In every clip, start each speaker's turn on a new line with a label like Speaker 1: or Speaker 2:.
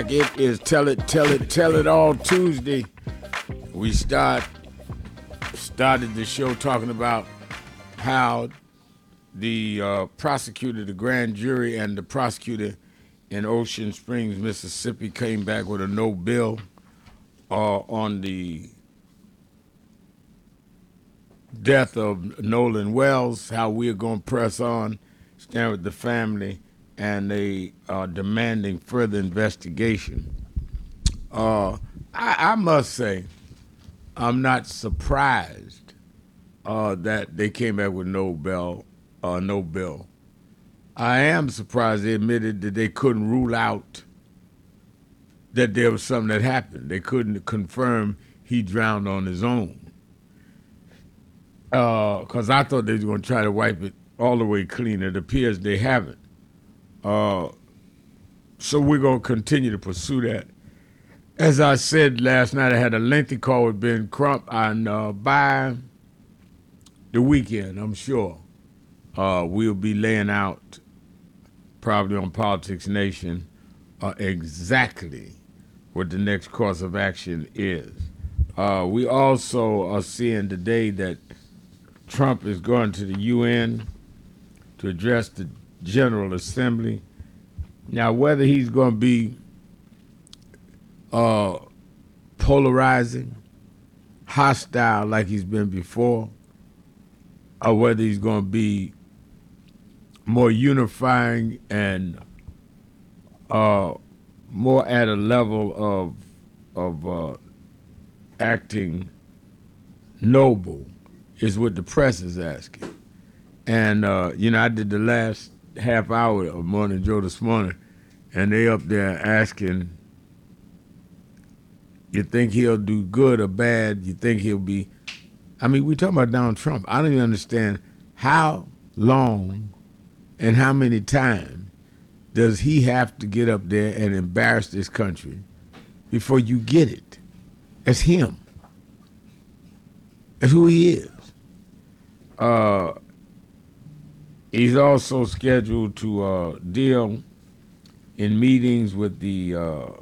Speaker 1: It is Tell It, Tell It, Tell It All Tuesday. We started the show talking about how the prosecutor, the grand jury, and the prosecutor in Ocean Springs, Mississippi, came back with a no bill on the death of Nolan Wells, how we're going to press on, stand with the family, and they are demanding further investigation. I must say, I'm not surprised that they came back with no bill. I am surprised they admitted that they couldn't rule out that there was something that happened. They couldn't confirm he drowned on his own. Because I thought they were going to try to wipe it all the way clean. It appears they haven't. So we're going to continue to pursue that. As I said last night, I had a lengthy call with Ben Crump, and by the weekend, I'm sure, we'll be laying out, probably on Politics Nation, exactly what the next course of action is. We also are seeing today that Trump is going to the UN to address the General Assembly. Now, whether he's going to be polarizing, hostile like he's been before, or whether he's going to be more unifying and more at a level of acting noble, is what the press is asking. And, I did the last half hour of Morning Joe this morning, and they up there asking, you think he'll do good or bad? You think he'll be... I mean, we talking about Donald Trump. I don't even understand how long and how many times does he have to get up there and embarrass this country before you get it? It's him. It's who he is. He's also scheduled to deal in meetings with the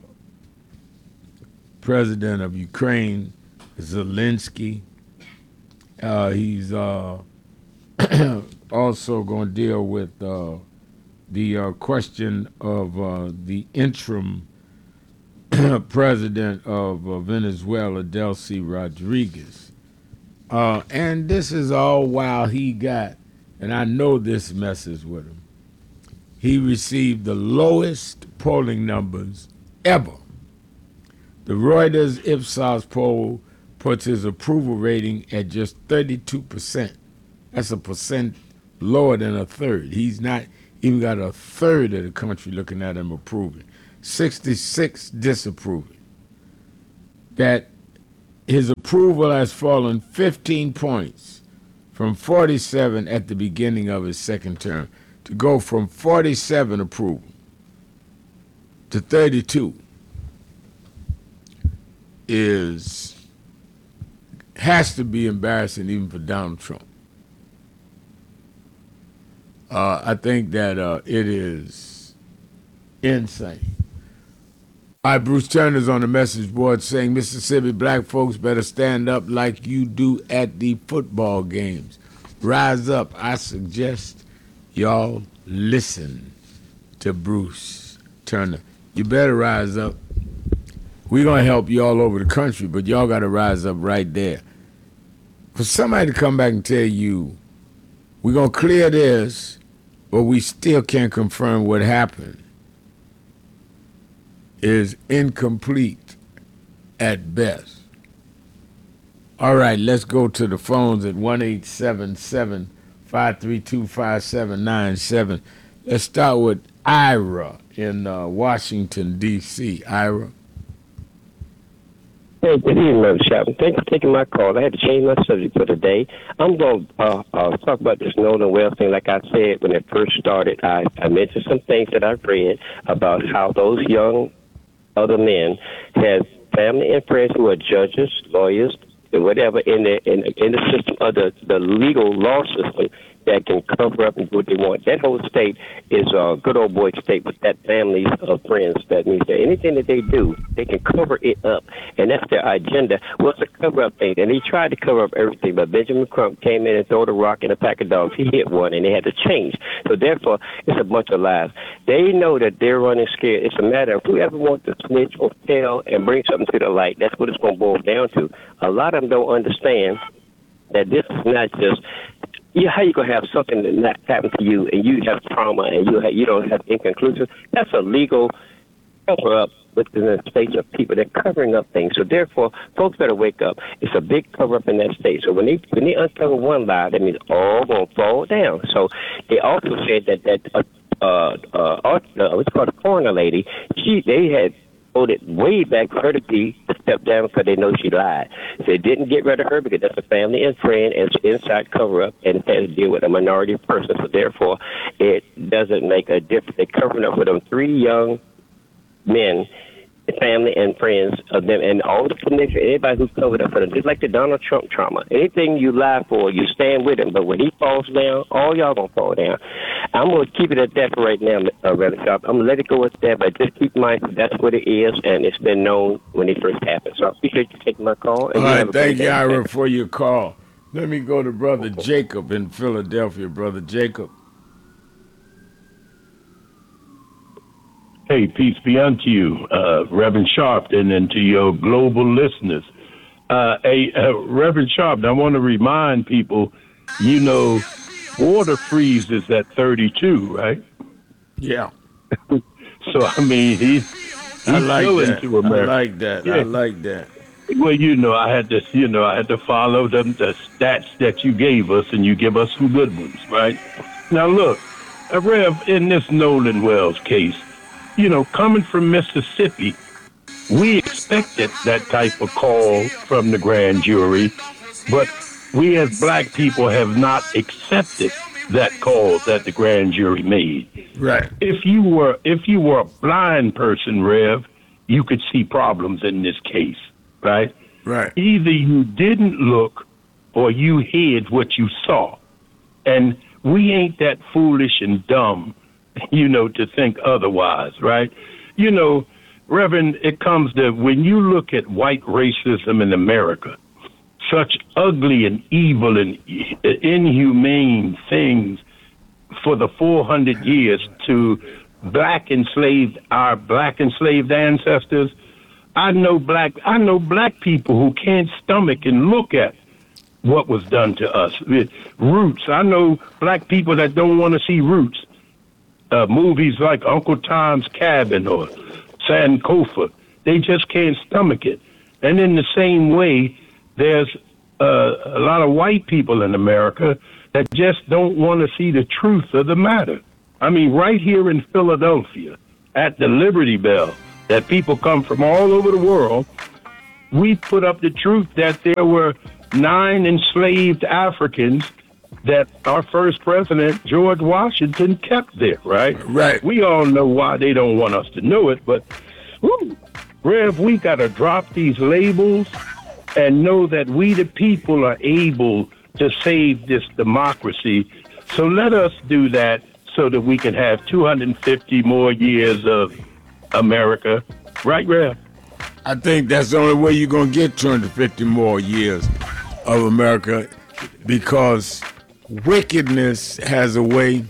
Speaker 1: president of Ukraine, Zelensky. He's also going to deal with the question of the interim president of Venezuela, Delcy Rodriguez. And this is all while he got, and I know this messes with him, he received the lowest polling numbers ever. The Reuters Ipsos poll puts his approval rating at just 32%. That's a percent lower than a third. He's not even got a third of the country looking at him approving. 66 disapproving. That his approval has fallen 15 points from 47 at the beginning of his second term, to go from 47 approval to 32 has to be embarrassing even for Donald Trump. I think that it is insane. All right, Bruce Turner's on the message board saying Mississippi black folks better stand up like you do at the football games. Rise up. I suggest y'all listen to Bruce Turner. You better rise up. We're going to help you all over the country, but y'all got to rise up right there. For somebody to come back and tell you, we're going to clear this, but we still can't confirm what happened, is incomplete at best. All right, let's go to the phones at 1-877-532-5797. Let's start with Ira in Washington, D.C. Ira.
Speaker 2: Hey, good evening, Mr. Chapman. Thanks for taking my call. I had to change my subject for today. I'm going to talk about this Nolan Wells thing. Like I said, when it first started, I mentioned some things that I've read about how those young other men have family and friends who are judges, lawyers, and whatever in the system of the legal law system, that can cover up and do what they want. That whole state is a good old boy state with that family of friends. That means that anything that they do, they can cover it up. And that's their agenda, was to cover up things. And he tried to cover up everything, but Benjamin Crump came in and threw a rock in a pack of dogs. He hit one, and they had to change. So therefore, it's a bunch of lies. They know that they're running scared. It's a matter of whoever wants to snitch or tell and bring something to the light. That's what it's going to boil down to. A lot of them don't understand that this is not just how you gonna have something that not happen to you and you have trauma and you don't have inconclusive. That's a legal cover up within the states of people. They're covering up things. So therefore, folks better wake up. It's a big cover up in that state. So when they uncover one lie, that means all gonna fall down. So they also said that what's called a coroner lady, they had voted way back for her to step down because they know she lied. So they didn't get rid of her because that's a family and friend and it's an inside cover-up and it has to deal with a minority person. So therefore, it doesn't make a difference. They're covering up with them 3 young men, family and friends of them, and all the connection, anybody who's covered up for them, just like the Donald Trump trauma. Anything you lie for, you stand with him. But when he falls down, all y'all gonna fall down. I'm gonna keep it at that for right now, Reverend Sharp. I'm gonna let it go at that, but just keep in mind that's what it is, and it's been known when it first happened. So I appreciate you taking my call.
Speaker 1: All right, thank you, Ira, for your call. Let me go to Brother Jacob in Philadelphia. Brother Jacob.
Speaker 3: Hey, peace be unto you, Reverend Sharpton, and to your global listeners. Reverend Sharpton, I want to remind people, water freezes at 32, right?
Speaker 1: Yeah.
Speaker 3: So, I mean, he's
Speaker 1: like
Speaker 3: still
Speaker 1: that.
Speaker 3: into America.
Speaker 1: I like that.
Speaker 3: Yeah.
Speaker 1: I like that.
Speaker 3: Well, I had to follow the stats that you gave us, and you give us some good ones, right? Now, look, Rev, in this Nolan Wells case, coming from Mississippi, we expected that type of call from the grand jury, but we as black people have not accepted that call that the grand jury made.
Speaker 1: Right.
Speaker 3: If you were a blind person, Rev, you could see problems in this case, right?
Speaker 1: Right.
Speaker 3: Either you didn't look or you hid what you saw. And we ain't that foolish and dumb to think otherwise, right? Reverend, it comes to when you look at white racism in America, such ugly and evil and inhumane things for the 400 years to our black enslaved ancestors. I know black people who can't stomach and look at what was done to us. Roots. I know black people that don't want to see Roots. Movies like Uncle Tom's Cabin or Sankofa, they just can't stomach it. And in the same way, there's a lot of white people in America that just don't want to see the truth of the matter. I mean, right here in Philadelphia, at the Liberty Bell, that people come from all over the world, we put up the truth that there were 9 enslaved Africans that our first president, George Washington, kept there, right?
Speaker 1: Right.
Speaker 3: We all know why they don't want us to know it, but, Rev, we got to drop these labels and know that we the people are able to save this democracy. So let us do that so that we can have 250 more years of America. Right, Rev?
Speaker 1: I think that's the only way you're going to get 250 more years of America, because wickedness has a way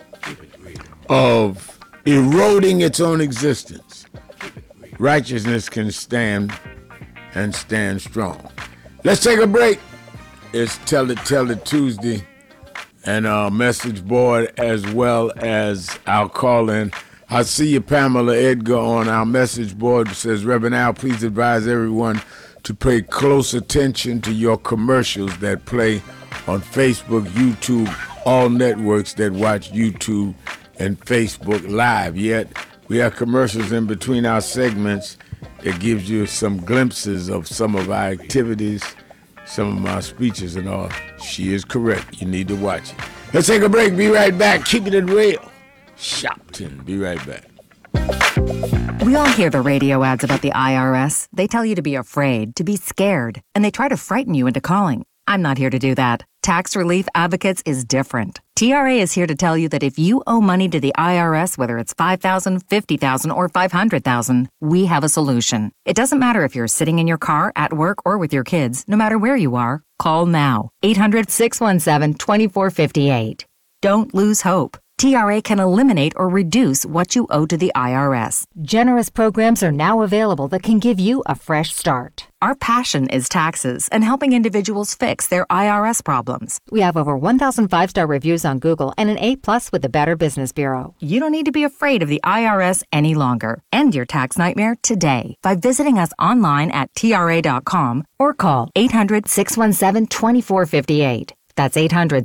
Speaker 1: of eroding its own existence. Righteousness can stand and stand strong. Let's take a break. It's Tell It Tuesday, and our message board as well as our call-in. I see you, Pamela Edgar, on our message board. It says, Reverend Al, please advise everyone to pay close attention to your commercials that play on Facebook, YouTube, all networks that watch YouTube and Facebook Live. Yet we have commercials in between our segments that gives you some glimpses of some of our activities, some of our speeches and all. She is correct. You need to watch it. Let's take a break. Be right back. Keeping it real. Shopton. Be right back.
Speaker 4: We all hear the radio ads about the IRS. They tell you to be afraid, to be scared, and they try to frighten you into calling. I'm not here to do that. Tax Relief Advocates is different. TRA is here to tell you that if you owe money to the IRS, whether it's $5,000, $50,000, or $500,000, we have a solution. It doesn't matter if you're sitting in your car, at work, or with your kids. No matter where you are, call now. 800-617-2458. Don't lose hope. TRA can eliminate or reduce what you owe to the IRS.
Speaker 5: Generous programs are now available that can give you a fresh start.
Speaker 4: Our passion is taxes and helping individuals fix their IRS problems.
Speaker 5: We have over 1,000 5-star reviews on Google and an A+ with the Better Business Bureau.
Speaker 4: You don't need to be afraid of the IRS any longer. End your tax nightmare today by visiting us online at TRA.com or call 800-617-2458. That's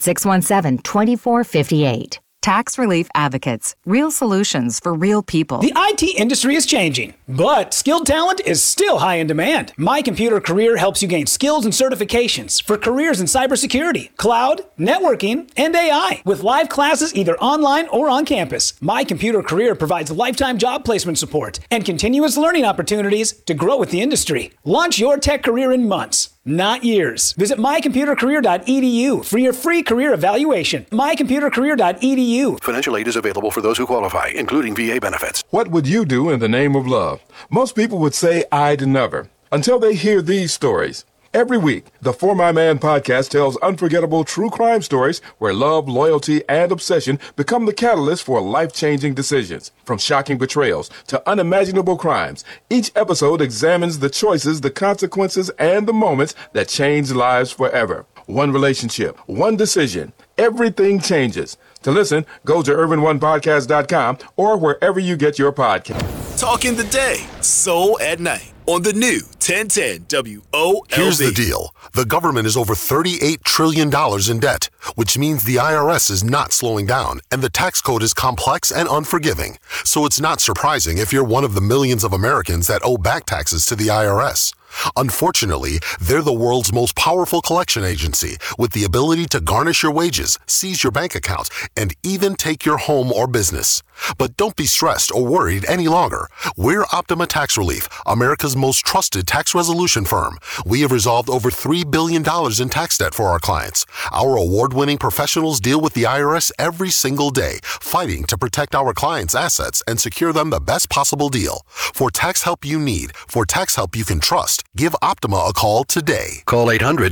Speaker 4: 800-617-2458. Tax Relief Advocates. Real solutions for real people.
Speaker 6: The IT industry is changing, but skilled talent is still high in demand. My Computer Career helps you gain skills and certifications for careers in cybersecurity, cloud, networking, and AI. With live classes either online or on campus, My Computer Career provides lifetime job placement support and continuous learning opportunities to grow with the industry. Launch your tech career in months, not years. Visit mycomputercareer.edu for your free career evaluation. mycomputercareer.edu.
Speaker 7: Financial aid is available for those who qualify, including VA benefits.
Speaker 8: What would you do in the name of love? Most people would say I'd never, until they hear these stories. Every week, the For My Man podcast tells unforgettable true crime stories where love, loyalty, and obsession become the catalyst for life-changing decisions. From shocking betrayals to unimaginable crimes, each episode examines the choices, the consequences, and the moments that change lives forever. One relationship, one decision, everything changes. To listen, go to urban1podcast.com or wherever you get your podcast.
Speaker 9: Talking the day, soul at night on the new 1010 WOLB.
Speaker 7: Here's the deal. The government is over $38 trillion in debt, which means the IRS is not slowing down, and the tax code is complex and unforgiving. So it's not surprising if you're one of the millions of Americans that owe back taxes to the IRS. Unfortunately, they're the world's most powerful collection agency with the ability to garnish your wages, seize your bank accounts, and even take your home or business. But don't be stressed or worried any longer. We're Optima Tax Relief, America's most trusted tax resolution firm. We have resolved over $3 billion in tax debt for our clients. Our award-winning professionals deal with the IRS every single day, fighting to protect our clients' assets and secure them the best possible deal. For tax help you need, for tax help you can trust, give Optima a call today.
Speaker 10: Call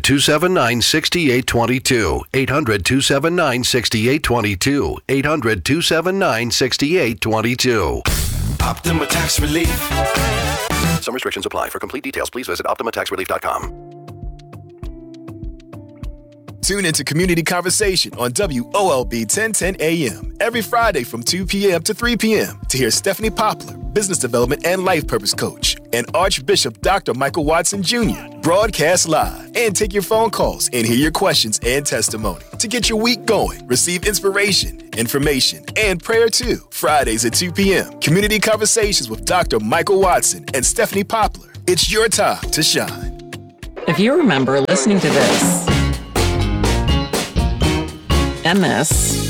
Speaker 10: 800-279-6822. 800-279-6822. 800-279-6822.
Speaker 9: Optima Tax Relief.
Speaker 7: Some restrictions apply. For complete details, please visit OptimaTaxRelief.com.
Speaker 9: Tune into Community Conversation on WOLB 1010 AM every Friday from 2 p.m. to 3 p.m. to hear Stephanie Poplar, Business Development and Life Purpose Coach, and Archbishop Dr. Michael Watson Jr. broadcast live and take your phone calls and hear your questions and testimony to get your week going. Receive inspiration, information, and prayer too. Fridays at 2 p.m. Community Conversations with Dr. Michael Watson and Stephanie Poplar. It's your time to shine.
Speaker 11: If you remember listening to this, MS,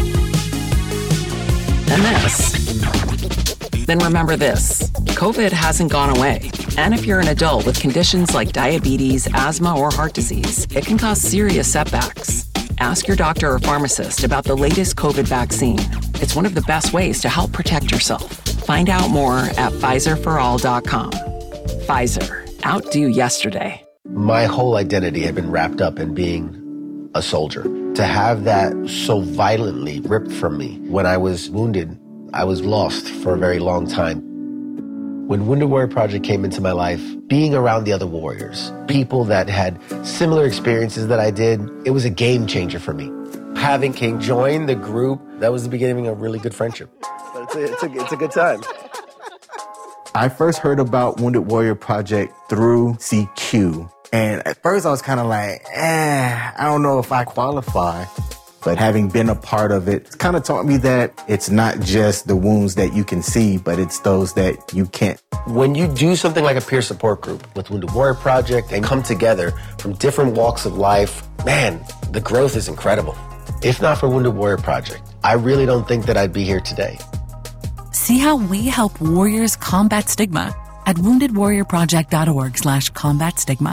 Speaker 11: then remember this. COVID hasn't gone away. And if you're an adult with conditions like diabetes, asthma, or heart disease, it can cause serious setbacks. Ask your doctor or pharmacist about the latest COVID vaccine. It's one of the best ways to help protect yourself. Find out more at PfizerForAll.com. Pfizer, outdo yesterday.
Speaker 12: My whole identity had been wrapped up in being a soldier. To have that so violently ripped from me when I was wounded, I was lost for a very long time. When Wounded Warrior Project came into my life, being around the other warriors, people that had similar experiences that I did, it was a game changer for me. Having King join the group, that was the beginning of a really good friendship. It's a good time.
Speaker 13: I first heard about Wounded Warrior Project through CQ. And at first I was kind of like, I don't know if I qualify. But having been a part of it, it's kind of taught me that it's not just the wounds that you can see, but it's those that you can't.
Speaker 12: When you do something like a peer support group with Wounded Warrior Project and come together from different walks of life, man, the growth is incredible. If not for Wounded Warrior Project, I really don't think that I'd be here today.
Speaker 14: See how we help warriors combat stigma at woundedwarriorproject.org/combat stigma.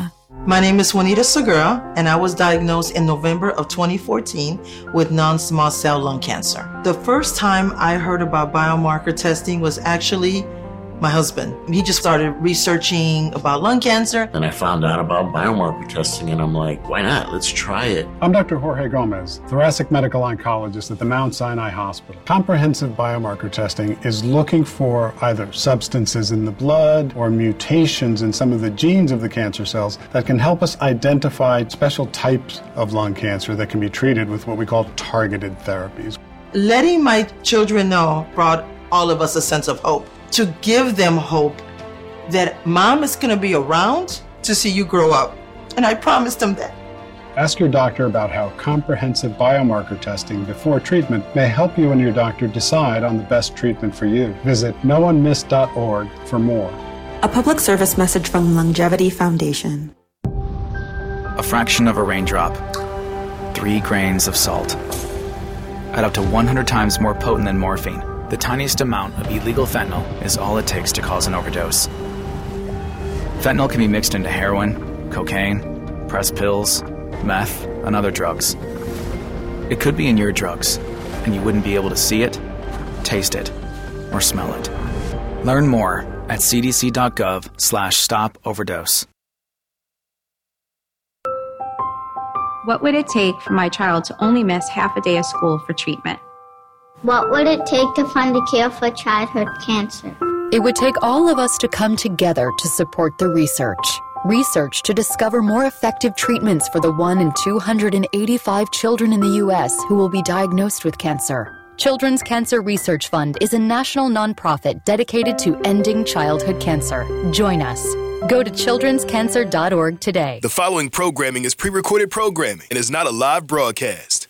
Speaker 10: My name is Juanita Segura, and I was diagnosed in November of 2014 with non-small cell lung cancer. The first time I heard about biomarker testing was actually my husband. He just started researching about lung cancer.
Speaker 15: And I found out about biomarker testing, and I'm like, why not? Let's try it.
Speaker 16: I'm Dr. Jorge Gomez, thoracic medical oncologist at the Mount Sinai Hospital. Comprehensive biomarker testing is looking for either substances in the blood or mutations in some of the genes of the cancer cells that can help us identify special types of lung cancer that can be treated with what we call targeted therapies.
Speaker 10: Letting my children know brought all of us a sense of hope. To give them hope that mom is going to be around to see you grow up. And I promised them that.
Speaker 16: Ask your doctor about how comprehensive biomarker testing before treatment may help you and your doctor decide on the best treatment for you. Visit noonemiss.org for more.
Speaker 17: A public service message from Longevity Foundation.
Speaker 18: A fraction of a raindrop, 3 grains of salt. At up to 100 times more potent than morphine, the tiniest amount of illegal fentanyl is all it takes to cause an overdose. Fentanyl can be mixed into heroin, cocaine, pressed pills, meth, and other drugs. It could be in your drugs, and you wouldn't be able to see it, taste it, or smell it. Learn more at cdc.gov/stop-overdose.
Speaker 19: What would it take for my child to only miss half a day of school for treatment?
Speaker 20: What would it take to fund a cure for childhood cancer?
Speaker 21: It would take all of us to come together to support the research. Research to discover more effective treatments for the 1 in 285 children in the U.S. who will be diagnosed with cancer. Children's Cancer Research Fund is a national nonprofit dedicated to ending childhood cancer. Join us. Go to childrenscancer.org today.
Speaker 9: The following programming is pre-recorded programming and is not a live broadcast.